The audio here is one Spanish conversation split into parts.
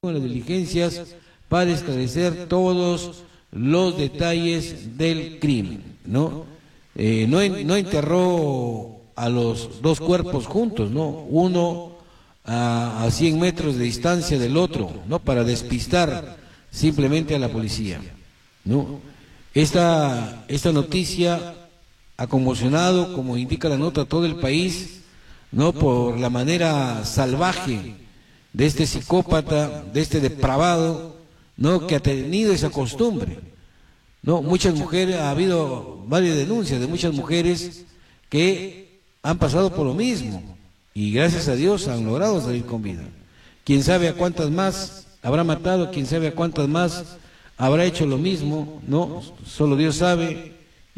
en las diligencias para esclarecer todos los detalles del crimen, ¿no? No enterró a los dos cuerpos juntos, ¿no? Uno a 100 metros de distancia del otro, ¿no? Para despistar simplemente a la policía, ¿no? Esta noticia ha conmocionado, como indica la nota, a todo el país, ¿no? Por la manera salvaje de este psicópata, de este depravado, ¿no? Que ha tenido esa costumbre, ¿no? Muchas mujeres, ha habido varias denuncias de muchas mujeres que han pasado por lo mismo y gracias a Dios han logrado salir con vida. Quién sabe a cuántas más habrá matado, quién sabe a cuántas más habrá hecho lo mismo, ¿no? Solo Dios sabe.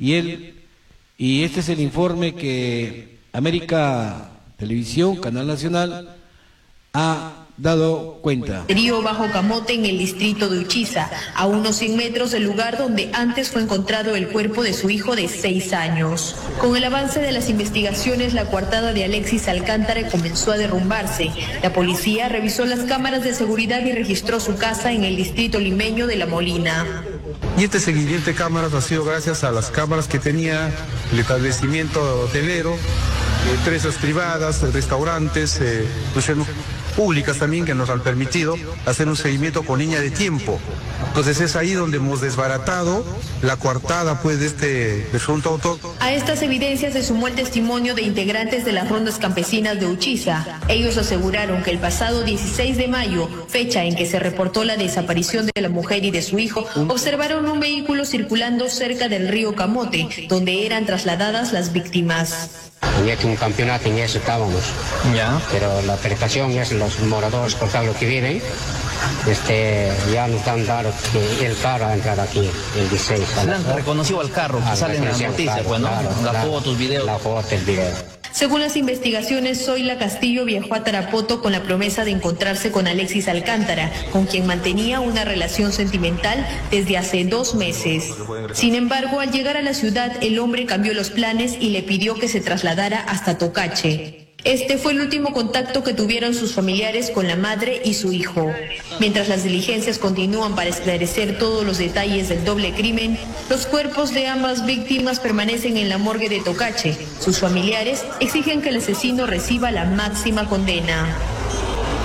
Y este es el informe que América Televisión, Canal Nacional, ha dado cuenta. Río Bajo Camote, en el distrito de Uchiza, a unos 100 metros del lugar donde antes fue encontrado el cuerpo de su hijo de 6 años. Con el avance de las investigaciones, la coartada de Alexis Alcántara comenzó a derrumbarse. La policía revisó las cámaras de seguridad y registró su casa en el distrito limeño de La Molina. Y este seguimiento de cámaras ha sido gracias a las cámaras que tenía el establecimiento hotelero, empresas privadas, restaurantes, públicas también, que nos han permitido hacer un seguimiento con línea de tiempo. Entonces es ahí donde hemos desbaratado la coartada, pues, de este presunto autor. A estas evidencias se sumó el testimonio de integrantes de las rondas campesinas de Uchiza. Ellos aseguraron que el pasado 16 de mayo, fecha en que se reportó la desaparición de la mujer y de su hijo, observaron un vehículo circulando cerca del río Camote, donde eran trasladadas las víctimas. Tenía que un campeonato, en eso estábamos. Ya. Pero la peritación es los moradores por lo que viven. Ya nos han dado que el carro ha entrado aquí el 16. ¿Se han reconocido al carro que sale en las noticias, pues, no? Claro, las fotos, videos. La foto, el video. Según las investigaciones, Zoila Castillo viajó a Tarapoto con la promesa de encontrarse con Alexis Alcántara, con quien mantenía una relación sentimental desde hace 2 meses. Sin embargo, al llegar a la ciudad, el hombre cambió los planes y le pidió que se trasladara hasta Tocache. Este fue el último contacto que tuvieron sus familiares con la madre y su hijo. Mientras las diligencias continúan para esclarecer todos los detalles del doble crimen, los cuerpos de ambas víctimas permanecen en la morgue de Tocache. Sus familiares exigen que el asesino reciba la máxima condena.